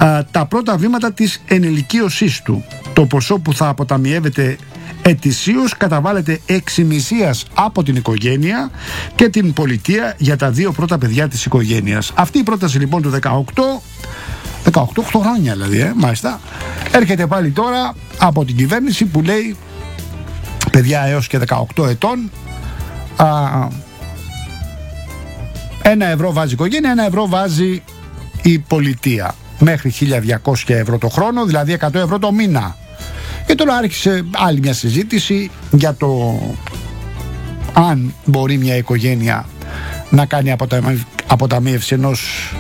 τα πρώτα βήματα της ενηλικίωσής του. Το ποσό που θα αποταμιεύεται ετησίως καταβάλλεται εξημισίας από την οικογένεια και την πολιτεία για τα 2 πρώτα παιδιά της οικογένειας. Αυτή η πρόταση λοιπόν του 18 χρόνια δηλαδή, μάλιστα, έρχεται πάλι τώρα από την κυβέρνηση που λέει παιδιά έως και 18 ετών 1 ευρώ βάζει η οικογένεια, 1 ευρώ βάζει η πολιτεία, μέχρι 1.200 ευρώ το χρόνο, δηλαδή 100 ευρώ το μήνα. Και τώρα άρχισε άλλη μια συζήτηση για το αν μπορεί μια οικογένεια να κάνει αποταμίευση ενός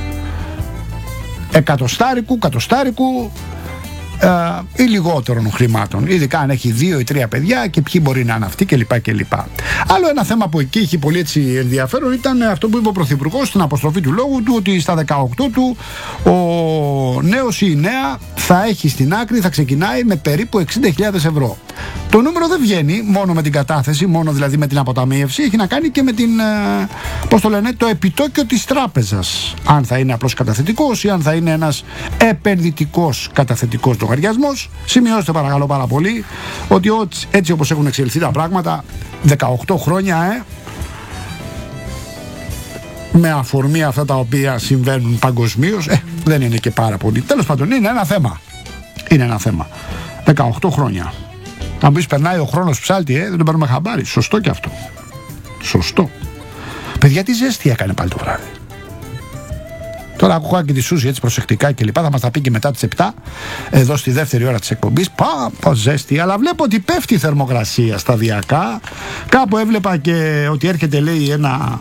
εκατοστάρικου ή λιγότερων χρημάτων, ειδικά αν έχει 2 ή 3 παιδιά και ποιοι μπορεί να είναι αυτοί κλπ. Άλλο ένα θέμα που εκεί είχε πολύ έτσι ενδιαφέρον ήταν αυτό που είπε ο Πρωθυπουργός στην αποστροφή του λόγου του, ότι στα 18 του ο νέος ή η νέα θα έχει στην άκρη, θα ξεκινάει με περίπου 60.000 ευρώ. Το νούμερο δεν βγαίνει μόνο με την κατάθεση, μόνο δηλαδή με την αποταμίευση, έχει να κάνει και με την, το επιτόκιο της τράπεζας. Αν θα είναι απλώς καταθετικός ή αν θα είναι ένας επενδυτικός καταθετικός λογαριασμός. Σημειώστε παρακαλώ πάρα πολύ ότι έτσι όπως έχουν εξελιχθεί τα πράγματα, 18 χρόνια με αφορμή αυτά τα οποία συμβαίνουν παγκοσμίως, δεν είναι και πάρα πολύ. Τέλος πάντων, είναι ένα θέμα. 18 χρόνια. Αν πεις περνάει ο χρόνος ψάλτη, δεν τον παίρνουμε χαμπάρι. Σωστό και αυτό. Σωστό. Παιδιά, τι ζέστη έκανε πάλι το βράδυ. Τώρα ακούγα και τη Σούζη έτσι προσεκτικά και λοιπά. Θα μας τα πει και μετά τις 7, εδώ στη δεύτερη ώρα της εκπομπής. Πω ζέστη, αλλά βλέπω ότι πέφτει η θερμοκρασία σταδιακά. Κάπου έβλεπα και ότι έρχεται, λέει, ένα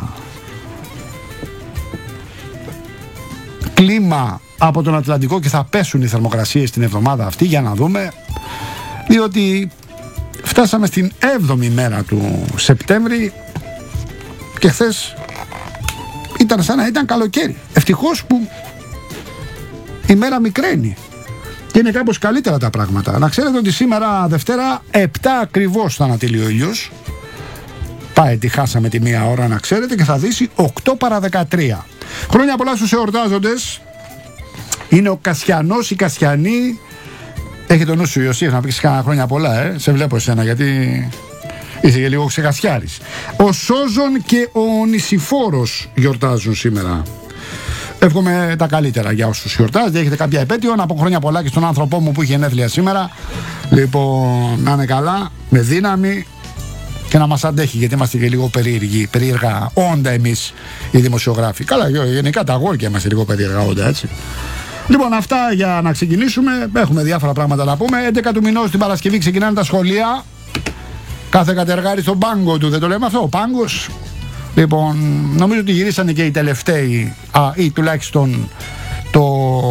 κλίμα από τον Ατλαντικό και θα πέσουν οι θερμοκρασίες την εβδομάδα αυτή, για να δούμε. Διότι φτάσαμε στην 7η μέρα του Σεπτέμβρη και χθες ήταν σαν να ήταν καλοκαίρι. Ευτυχώς που η μέρα μικραίνει και είναι κάπως καλύτερα τα πράγματα. Να ξέρετε ότι σήμερα Δευτέρα 7 ακριβώς θα ανατείλει ο ήλιος. Πάει, τη χάσαμε τη 1 ώρα, να ξέρετε, και θα δύσει 8 παρα 13. Χρόνια πολλά στους εορτάζοντες. Είναι ο Κασιανός, η Κασιανή. Έχει το νου σου, Ιωσήφ, να πεις κανένα χρόνια πολλά, σε βλέπω εσένα, γιατί είσαι και λίγο ξεκασιάρης. Ο Σόζον και ο Νησιφόρος γιορτάζουν σήμερα. Εύχομαι τα καλύτερα για όσους γιορτάζετε. Έχετε κάποια επέτειο, να πω χρόνια πολλά και στον άνθρωπό μου που είχε γενέθλια σήμερα. Λοιπόν, να είναι καλά, με δύναμη και να μας αντέχει, γιατί είμαστε και λίγο περίεργα όντα εμείς οι δημοσιογράφοι. Καλά, γενικά τα αγόρια είμαστε λίγο περίεργα όντα, έτσι. Λοιπόν, αυτά για να ξεκινήσουμε. Έχουμε διάφορα πράγματα να πούμε. 11 του μηνός την Παρασκευή ξεκινάνε τα σχολεία. Κάθε κατεργάρι στον πάγκο του, δεν το λέμε αυτό, ο πάγκος. Λοιπόν, νομίζω ότι γυρίσανε και οι τελευταίοι, ή τουλάχιστον το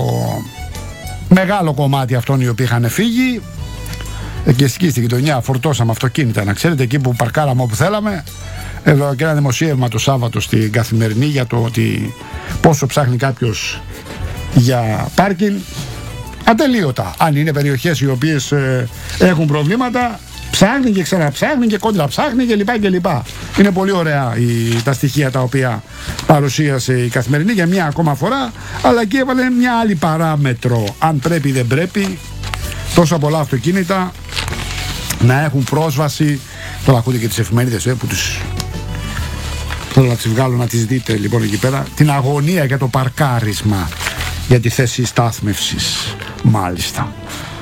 μεγάλο κομμάτι αυτών οι οποίοι είχαν φύγει. Και εκεί στην γειτονιά φορτώσαμε αυτοκίνητα, να ξέρετε, εκεί που παρκάραμε όπου θέλαμε. Εδώ και ένα δημοσίευμα το Σάββατο στην Καθημερινή για το ότι πόσο ψάχνει κάποιος για πάρκινγκ. Ατελείωτα. Αν είναι περιοχές οι οποίες έχουν προβλήματα, ψάχνει και ξαναψάχνει και κόντραψάχνει κλπ. Είναι πολύ ωραία τα στοιχεία τα οποία παρουσίασε η Καθημερινή για μια ακόμα φορά, αλλά εκεί έβαλε μια άλλη παράμετρο. Αν πρέπει ή δεν πρέπει τόσα πολλά αυτοκίνητα να έχουν πρόσβαση. Τώρα ακούτε και τις εφημερίδες που τους θέλω να τις βγάλω να τις δείτε λοιπόν εκεί πέρα. Την αγωνία για το παρκάρισμα, για τη θέση στάθμευσης. Μάλιστα.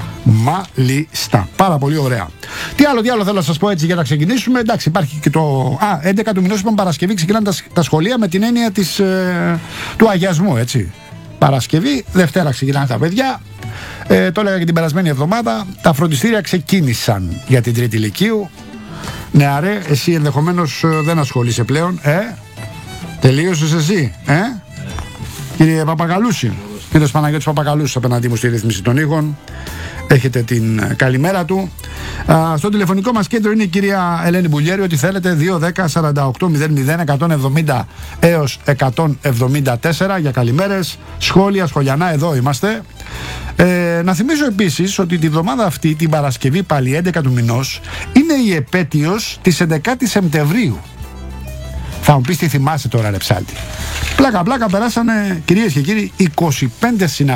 Πάρα πολύ ωραία. Τι άλλο θέλω να σας πω έτσι για να ξεκινήσουμε. Εντάξει, υπάρχει και το 11 του μηνός, είπαμε, Παρασκευή ξεκινάνε τα σχολεία με την έννοια του αγιασμού, έτσι. Παρασκευή, Δευτέρα ξεκινάνε τα παιδιά. Το έλεγα και την περασμένη εβδομάδα. Τα φροντιστήρια ξεκίνησαν για την Τρίτη Λυκείου. Νεαρέ, εσύ ενδεχομένως δεν ασχολείσαι πλέον. Τελείωσες εσύ, κύριε Παπαγαλούση. Κύριος Παναγιώτης Παπαγαλούσης απέναντί μου στη ρύθμιση των ήχων. Έχετε την καλημέρα του. Στο τηλεφωνικό μας κέντρο είναι η κυρία Ελένη Μπουλιέρη. Ό,τι θέλετε, 210-48-00-170 έως 174 για καλημέρες, σχόλια, σχολιανά, εδώ είμαστε. Να θυμίσω επίσης ότι τη βδομάδα αυτή, την Παρασκευή πάλι 11 του μηνός, είναι η επέτειος της 11ης Σεπτεμβρίου. Θα μου πεις τι θυμάσαι τώρα, ρε ψάλτη. Πλάκα περάσανε, κυρίες και κύριοι, 25 συναυλίες